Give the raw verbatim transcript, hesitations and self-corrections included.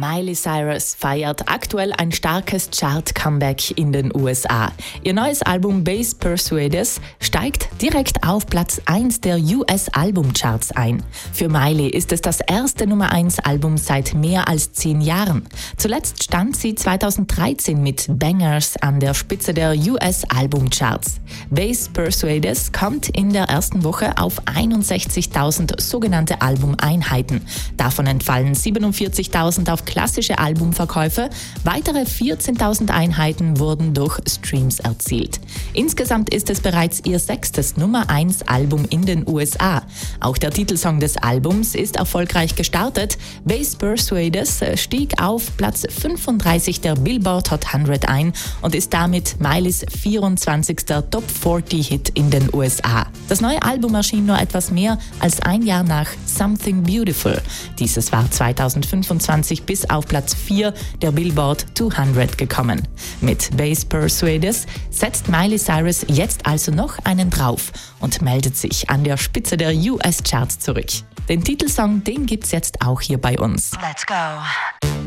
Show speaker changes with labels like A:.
A: Miley Cyrus feiert aktuell ein starkes Chart-Comeback in den U S A. Ihr neues Album Bass Persuaders steigt direkt auf Platz eins der U S-Albumcharts ein. Für Miley ist es das erste Nummer eins Album seit mehr als zehn Jahren. Zuletzt stand sie zweitausenddreizehn mit Bangers an der Spitze der U S-Albumcharts. Bass Persuaders kommt in der ersten Woche auf einundsechzigtausend sogenannte Albumeinheiten. Davon entfallen siebenundvierzigtausend auf klassische Albumverkäufe, weitere vierzehntausend Einheiten wurden durch Streams erzielt. Insgesamt ist es bereits ihr sechstes Nummer eins Album in den U S A. Auch der Titelsong des Albums ist erfolgreich gestartet. Bass Persuaders stieg auf Platz fünfunddreißig der Billboard Hot hundert ein und ist damit Mileys vierundzwanzigster Top vierzig Hit in den U S A. Das neue Album erschien nur etwas mehr als ein Jahr nach Something Beautiful. Dieses war zweitausendfünfundzwanzig bis auf Platz vier der Billboard zweihundert gekommen. Mit Bass Persuaders setzt Miley Cyrus jetzt also noch einen drauf und meldet sich an der Spitze der U S-Charts zurück. Den Titelsong, den gibt's jetzt auch hier bei uns.
B: Let's go.